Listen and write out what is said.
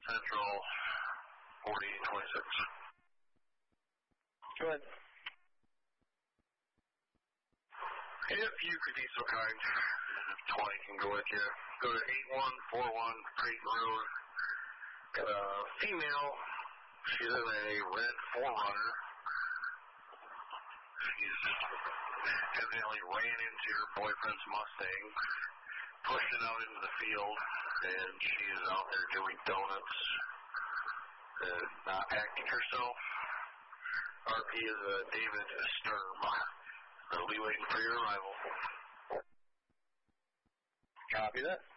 Central 4826. Go ahead. If you could be so kind, 20 can go with you. Go to 8141 Creighton Road. Got a female. She's in a red 4Runner. She's evidently ran into her boyfriend's Mustang, pushed it out into the field, and she is out there doing donuts, not acting herself. RP is David Sturm. I'll be waiting for your arrival. Copy that.